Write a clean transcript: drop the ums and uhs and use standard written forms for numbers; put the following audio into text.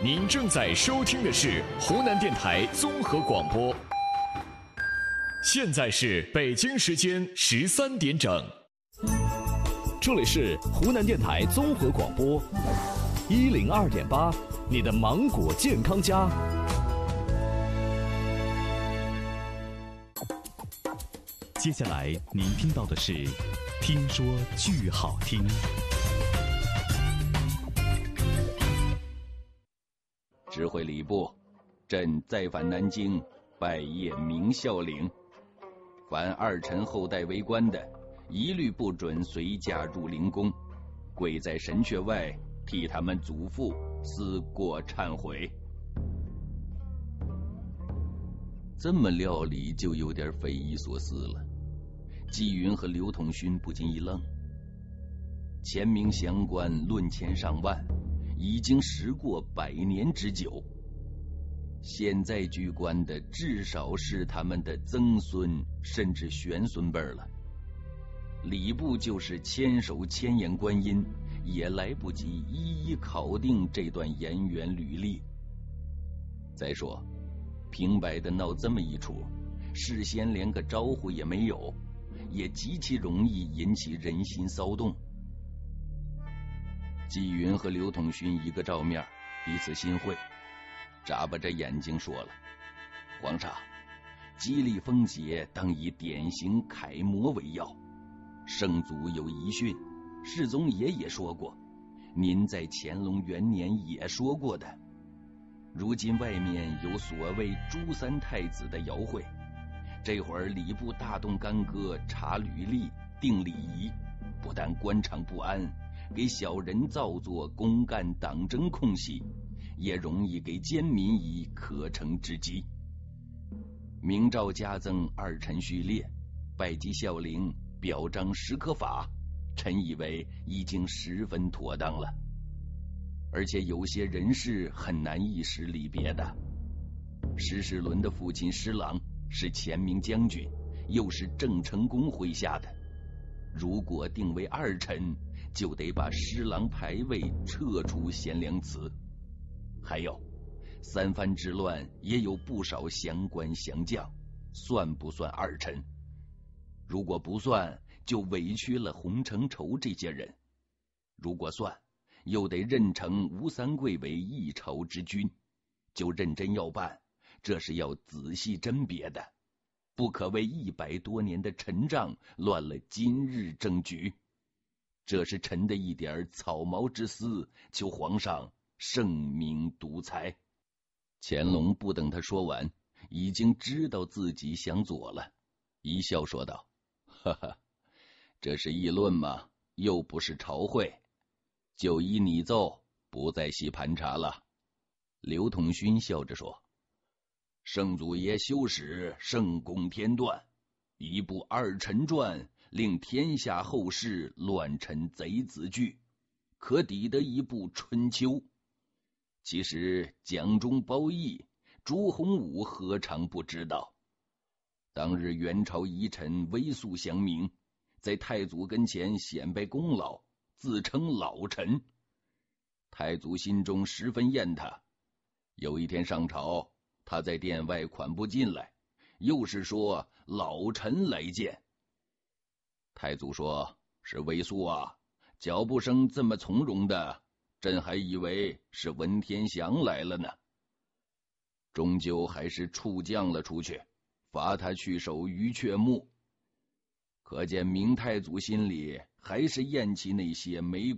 您正在收听的是湖南电台综合广播，现在是北京时间13点整， 这里是湖南电台综合广播102.8，你的芒果健康家。接下来您听到的是听说剧好听。 指挥礼部，朕再返南京，拜谒明孝陵。凡二臣后代为官的，一律不准随驾入灵宫，跪在神阙外，替他们祖父思过忏悔。这么料理就有点匪夷所思了。纪云和刘统勋不禁一愣，前明降官论钱上万，已经时过100年之久，现在居官的至少是他们的曾孙甚至玄孙辈了。礼部就是千手千眼观音，也来不及一一考定这段颜源履历。再说平白的闹这么一出，事先连个招呼也没有，也极其容易引起人心骚动。纪云和刘统勋一个照面，彼此心会，眨巴着眼睛说了：皇上，激励风节当以典型楷模为要，圣祖有遗训，世宗爷也说过，您在乾隆元年也说过的。如今外面有所谓朱三太子的谣会，这会儿礼部大动干戈，查履历定礼仪，不但官场不安，给小人造作公干党争空隙，也容易给奸民以可乘之机。明诏加赠二臣序列，拜祭孝陵，表彰史可法，臣以为已经十分妥当了。而且有些人事很难一时离别的。石世伦的父亲施琅是前明将军，又是郑成功麾下的，如果定为二臣，就得把施琅牌位撤出贤良祠。还有三藩之乱也有不少降官降将，算不算二臣？如果不算，就委屈了洪承畴这些人；如果算，又得认成吴三桂为一朝之君，就认真要办，这是要仔细甄别的，不可为100多年的陈账乱了今日政局。这是臣的一点草毛之私，求皇上圣明独裁。乾隆不等他说完，已经知道自己想左了，一笑说道：哈哈，这是议论吗？又不是朝会，就依你奏，不再细盘查了。刘统勋笑着说：圣祖爷修史圣功天断，一部二臣传，令天下后世乱臣贼子惧，可抵得一部春秋。其实蒋中褒义，朱洪武何尝不知道？当日元朝遗臣威肃降明，在太祖跟前显摆功劳，自称老臣。太祖心中十分厌他，有一天上朝，他在殿外款步进来，又是说老臣来见。太祖说：是威肃啊，脚步声这么从容的，朕还以为是文天祥来了呢。终究还是处降了出去，罚他去守鱼阙墓。可见明太祖心里还是厌弃那些没